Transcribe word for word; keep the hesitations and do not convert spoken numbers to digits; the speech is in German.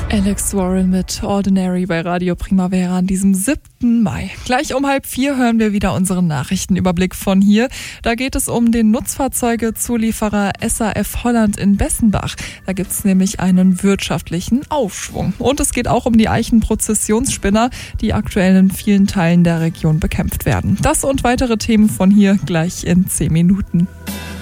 Alex Warren mit Ordinary bei Radio Primavera an diesem siebten Mai. Gleich um halb vier hören wir wieder unseren Nachrichtenüberblick von hier. Da geht es um den Nutzfahrzeugezulieferer S A F Holland in Bessenbach. Da gibt es nämlich einen wirtschaftlichen Aufschwung. Und es geht auch um die Eichenprozessionsspinner, die aktuell in vielen Teilen der Region bekämpft werden. Das und weitere Themen von hier gleich in zehn Minuten.